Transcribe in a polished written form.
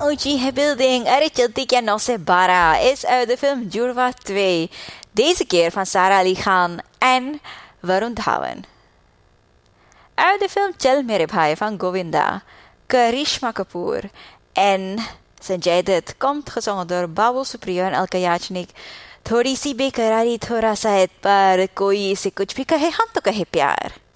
ऊंची है building, अरे चलती क्या 9 से 12 is uit de film Jurwa 2. Deze keer van Sara Ali Khan en Varun Dhawan. Uit de film Chal Mere Bhai van Govinda, Karishma Kapoor en Sanjay Dutt komt gezongen door Babul Supriyo en Alka Yachnik. थोड़ी सी बेकरारी थोड़ा सा एतबार कोई इसे कुछ भी कहे हम तो कहे प्यार